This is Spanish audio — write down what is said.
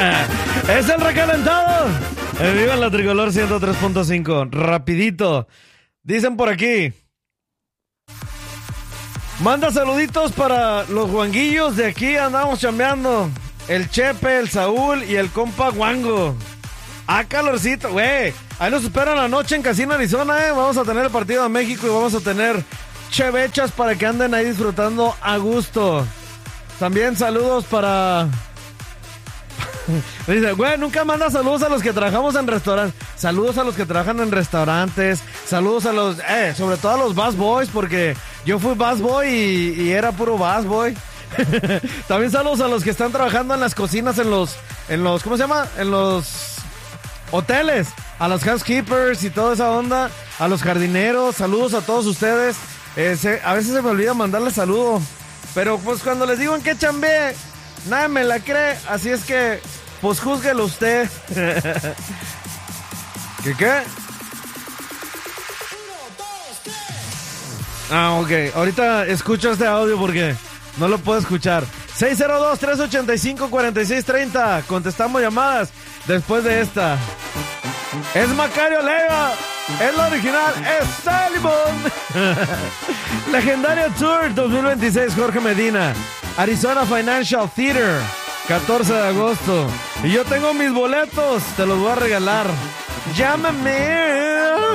Es el recalentado. Viva la Tricolor 103.5. Rapidito. Dicen por aquí. Manda saluditos para los guanguillos de aquí. Andamos chambeando. El Chepe, el Saúl y el compa Guango. Calorcito, güey. Ahí nos esperan la noche en Casino Arizona, Vamos a tener el partido de México y vamos a tener chevechas para que anden ahí disfrutando a gusto. También saludos para... Dice, güey, nunca manda saludos a los que trabajamos en restaurantes. Saludos a los que trabajan en restaurantes. Saludos a los, sobre todo a los bus boys, porque yo fui bus boy y era puro bus boy. También saludos a los que están trabajando en las cocinas, en los, ¿cómo se llama? En los hoteles, a los housekeepers y toda esa onda, a los jardineros. Saludos a todos ustedes. A veces se me olvida mandarles saludo, pero pues cuando les digo en qué chambeé, nadie me la cree, así es que pues júzguelo usted. ¿Qué? Ok, ahorita escucho este audio porque no lo puedo escuchar. 602-385-4630. Contestamos llamadas después de esta. Es Macario Leiva. Es la original. Es Salimón. Legendario Tour 2026. Jorge Medina. Arizona Financial Theater. 14 de agosto. Y yo tengo mis boletos. Te los voy a regalar. Llámame.